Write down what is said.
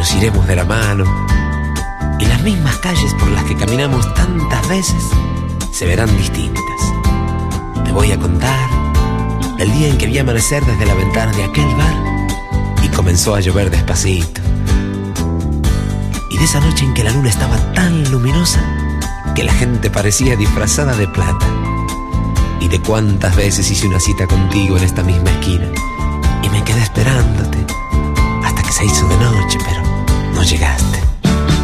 nos iremos de la mano y las mismas calles por las que caminamos tantas veces se verán distintas. Te voy a contar del día en que vi amanecer desde la ventana de aquel bar y comenzó a llover despacito, y de esa noche en que la luna estaba tan luminosa que la gente parecía disfrazada de plata, y de cuántas veces hice una cita contigo en esta misma esquina y me quedé esperándote hasta que se hizo de noche, pero no llegaste.